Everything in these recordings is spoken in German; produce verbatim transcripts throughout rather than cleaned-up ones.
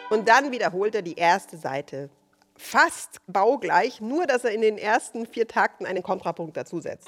Und dann wiederholt er die erste Seite fast baugleich, nur dass er in den ersten vier Takten einen Kontrapunkt dazusetzt.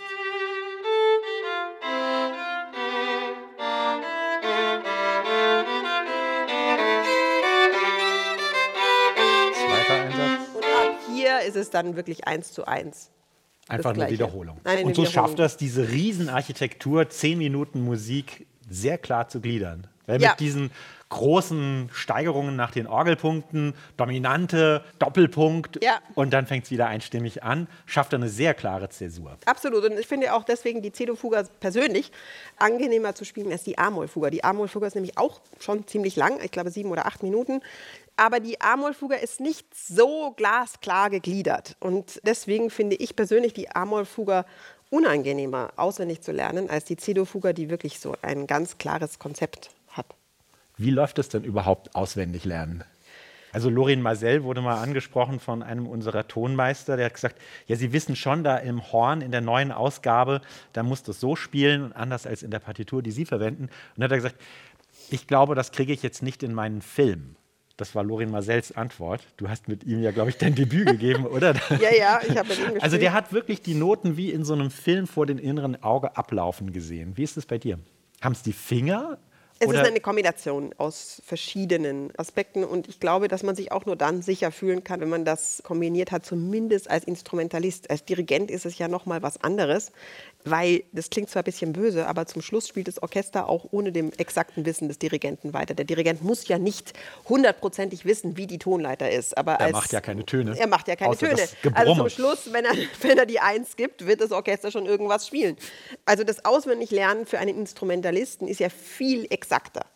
Zweiter Einsatz. Und ab hier ist es dann wirklich eins zu eins. Einfach eine Wiederholung. Eine Und so Wiederholung. schafft das diese Riesenarchitektur, zehn Minuten Musik, sehr klar zu gliedern. Weil Ja. mit diesen großen Steigerungen nach den Orgelpunkten, Dominante, Doppelpunkt Ja. und dann fängt es wieder einstimmig an, schafft er eine sehr klare Zäsur. Absolut. Und ich finde auch deswegen die C-Dur-Fuga persönlich angenehmer zu spielen als die A-Moll-Fuga. Die A-Moll-Fuga ist nämlich auch schon ziemlich lang, ich glaube sieben oder acht Minuten. Aber die A-Moll-Fuga ist nicht so glasklar gegliedert. Und deswegen finde ich persönlich die A-Moll-Fuga unangenehmer auswendig zu lernen als die C-Dur-Fuga, die wirklich so ein ganz klares Konzept hat. Wie läuft es denn überhaupt auswendig lernen? Also Lorin Maazel wurde mal angesprochen von einem unserer Tonmeister, der hat gesagt, ja, Sie wissen schon, da im Horn in der neuen Ausgabe, da muss das so spielen und anders als in der Partitur, die Sie verwenden. Und dann hat er gesagt, ich glaube, das kriege ich jetzt nicht in meinen Film. Das war Lorin Maazels Antwort. Du hast mit ihm ja, glaube ich, dein Debüt gegeben, oder? Ja, ja, ich habe mit ihm gespielt. Also der hat wirklich die Noten wie in so einem Film vor dem inneren Auge ablaufen gesehen. Wie ist es bei dir? Haben es die Finger? Es Oder? ist eine Kombination aus verschiedenen Aspekten und ich glaube, dass man sich auch nur dann sicher fühlen kann, wenn man das kombiniert hat, zumindest als Instrumentalist. Als Dirigent ist es ja noch mal was anderes, weil das klingt zwar ein bisschen böse, aber zum Schluss spielt das Orchester auch ohne dem exakten Wissen des Dirigenten weiter. Der Dirigent muss ja nicht hundertprozentig wissen, wie die Tonleiter ist. Aber er als, macht ja keine Töne. Er macht ja keine außer Töne. das Gebrumme. Also zum Schluss, wenn er, wenn er die Eins gibt, wird das Orchester schon irgendwas spielen. Also das Auswendiglernen für einen Instrumentalisten ist ja viel exakter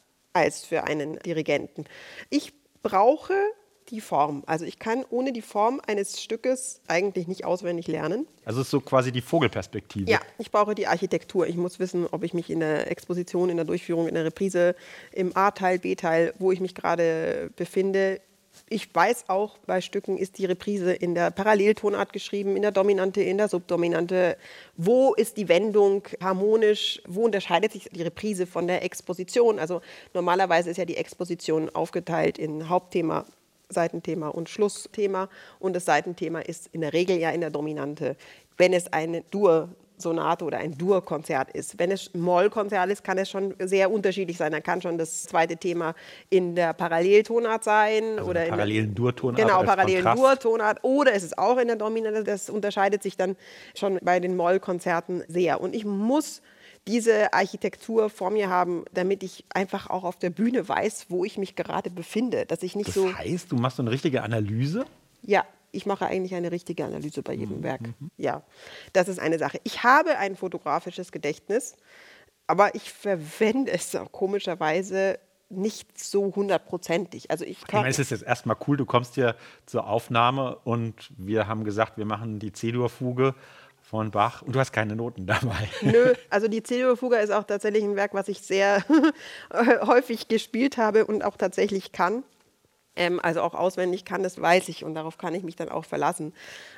als für einen Dirigenten. Ich brauche die Form. Also ich kann ohne die Form eines Stückes eigentlich nicht auswendig lernen. Also es ist so quasi die Vogelperspektive. Ja, ich brauche die Architektur. Ich muss wissen, ob ich mich in der Exposition, in der Durchführung, in der Reprise, im A-Teil, B-Teil, wo ich mich gerade befinde. Ich weiß auch, bei Stücken ist die Reprise in der Paralleltonart geschrieben, in der Dominante, in der Subdominante. Wo ist die Wendung harmonisch? Wo unterscheidet sich die Reprise von der Exposition? Also normalerweise ist ja die Exposition aufgeteilt in Hauptthema, Seitenthema und Schlussthema. Und das Seitenthema ist in der Regel ja in der Dominante. Wenn es eine Dur Sonate oder ein Dur-Konzert ist. Wenn es Moll-Konzert ist, kann es schon sehr unterschiedlich sein. Dann kann schon das zweite Thema in der Paralleltonart sein. Also oder in der parallelen Dur-Tonart. Genau, als parallelen Kontrast. Dur-Tonart. Oder es ist auch in der Dominante. Das unterscheidet sich dann schon bei den Moll-Konzerten sehr. Und ich muss diese Architektur vor mir haben, damit ich einfach auch auf der Bühne weiß, wo ich mich gerade befinde. Dass ich nicht Das so... heißt, du machst so eine richtige Analyse? Ja, ich mache eigentlich eine richtige Analyse bei jedem Mhm. Werk. Ja, das ist eine Sache. Ich habe ein fotografisches Gedächtnis, aber ich verwende es auch komischerweise nicht so hundertprozentig. Also ich Ich kann, meine, es ist jetzt erstmal cool, du kommst hier zur Aufnahme und wir haben gesagt, wir machen die C-Dur-Fuge von Bach und du hast keine Noten dabei. Nö, also die C-Dur-Fuga ist auch tatsächlich ein Werk, was ich sehr häufig gespielt habe und auch tatsächlich kann. Ähm, also auch auswendig kann, das weiß ich und darauf kann ich mich dann auch verlassen.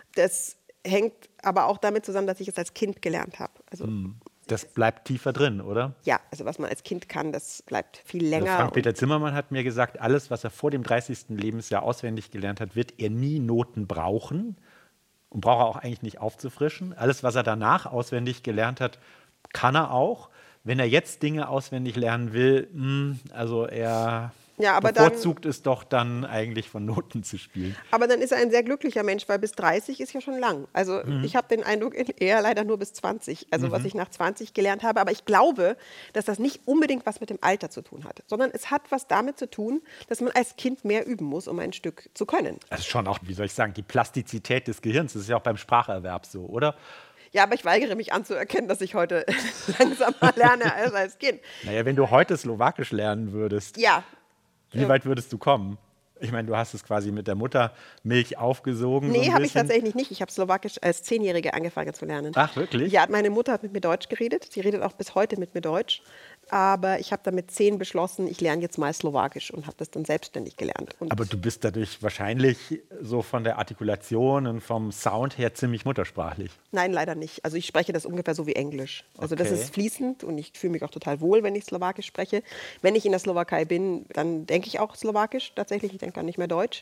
Das hängt aber auch damit zusammen, dass ich es als Kind gelernt habe. Also, Das bleibt tiefer drin, oder? ja, also was man als Kind kann, das bleibt viel Also länger. Frank-Peter Zimmermann hat mir gesagt, alles, was er vor dem dreißigsten Lebensjahr auswendig gelernt hat, wird er nie Noten brauchen und braucht er auch eigentlich nicht aufzufrischen. Alles, was er danach auswendig gelernt hat, kann er auch. Wenn er jetzt Dinge auswendig lernen will, mh, also er Ja, aber dann- bevorzugt es doch dann eigentlich von Noten zu spielen. Aber dann ist er ein sehr glücklicher Mensch, weil bis dreißig ist ja schon lang. Also ich habe den Eindruck, eher leider nur bis zwanzig. Also was ich nach zwanzig gelernt habe. Aber ich glaube, dass das nicht unbedingt was mit dem Alter zu tun hat, sondern es hat was damit zu tun, dass man als Kind mehr üben muss, um ein Stück zu können. Das ist schon auch, wie soll ich sagen, die Plastizität des Gehirns. Das ist ja auch beim Spracherwerb so, oder? Ja, aber ich weigere mich anzuerkennen, dass ich heute langsamer lerne als als Kind. Naja, wenn du heute Slowakisch lernen würdest, Ja, wie weit würdest du kommen? Ich meine, du hast es quasi mit der Muttermilch aufgesogen. so nee, ein habe ich bisschen. tatsächlich nicht. Ich habe Slowakisch als Zehnjährige angefangen zu lernen. Ach, wirklich? Ja, meine Mutter hat mit mir Deutsch geredet. Sie redet auch bis heute mit mir Deutsch. aber ich habe dann mit zehn beschlossen, ich lerne jetzt mal Slowakisch und habe das dann selbstständig gelernt. Und aber du bist dadurch wahrscheinlich so von der Artikulation und vom Sound her ziemlich muttersprachlich. Nein, leider nicht. Also ich spreche das ungefähr so wie Englisch. Also das Okay. ist fließend und ich fühle mich auch total wohl, wenn ich Slowakisch spreche. Wenn ich in der Slowakei bin, dann denke ich auch Slowakisch tatsächlich. Ich denke gar nicht mehr Deutsch.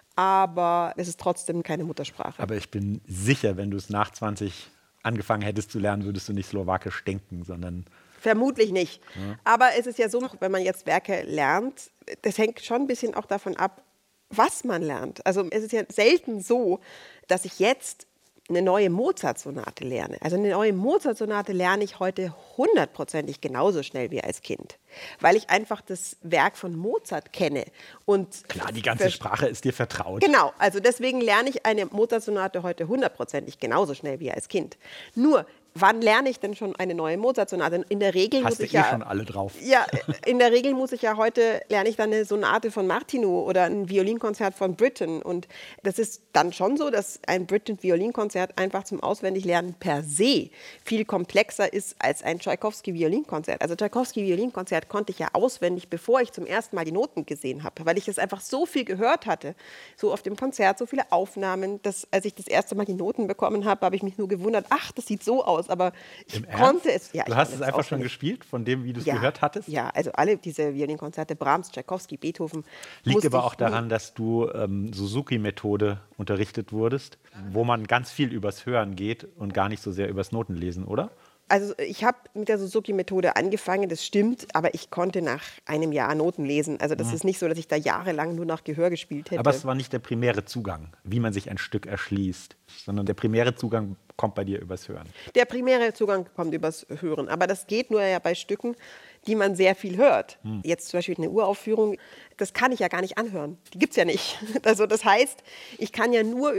Aber es ist trotzdem keine Muttersprache. Aber ich bin sicher, wenn du es nach zwanzig angefangen hättest zu lernen, würdest du nicht Slowakisch denken, sondern Vermutlich nicht. Ja. Aber es ist ja so, wenn man jetzt Werke lernt, das hängt schon ein bisschen auch davon ab, was man lernt. Also es ist ja selten so, dass ich jetzt eine neue Mozart-Sonate lerne. Also eine neue Mozart-Sonate lerne ich heute hundertprozentig genauso schnell wie als Kind, weil ich einfach das Werk von Mozart kenne. Und klar, die ganze Sprache ist dir vertraut. Genau, also deswegen lerne ich eine Mozart-Sonate heute hundertprozentig genauso schnell wie als Kind. Nur, wann lerne ich denn schon eine neue Mozart-Sonate? In der Regel Hast muss du ich eh ja schon alle drauf. ja, in der Regel muss ich ja heute, lerne ich dann eine Sonate von Martinu oder ein Violinkonzert von Britten. Und das ist dann schon so, dass ein Britten-Violinkonzert einfach zum Auswendiglernen per se viel komplexer ist als ein Tschaikowski-Violinkonzert. Also Tschaikowski-Violinkonzert konnte ich ja auswendig, bevor ich zum ersten Mal die Noten gesehen habe, weil ich es einfach so viel gehört hatte, so auf dem Konzert, so viele Aufnahmen, dass als ich das erste Mal die Noten bekommen habe, habe ich mich nur gewundert, ach, das sieht so aus, aber ich Im konnte Ernst? es. Ja, du ich hast konnte es einfach schon auswendig. gespielt, von dem, wie du es Ja, gehört hattest? ja, also alle diese Violinkonzerte, Brahms, Tschaikowski, Beethoven. Liegt musste aber ich auch nie- daran, dass du ähm, Suzuki-Methode unterrichtet wurdest, wo man ganz viel übers Hören geht und gar nicht so sehr übers Notenlesen, oder? Also ich habe mit der Suzuki-Methode angefangen, das stimmt, aber ich konnte nach einem Jahr Noten lesen. Also das ist nicht so, dass ich da jahrelang nur nach Gehör gespielt hätte. Aber es war nicht der primäre Zugang, wie man sich ein Stück erschließt, sondern der primäre Zugang kommt bei dir übers Hören. Der primäre Zugang kommt übers Hören, aber das geht nur ja bei Stücken, die man sehr viel hört. Hm. Jetzt zum Beispiel eine Uraufführung, das kann ich ja gar nicht anhören. Die gibt es ja nicht. Also das heißt, ich kann ja nur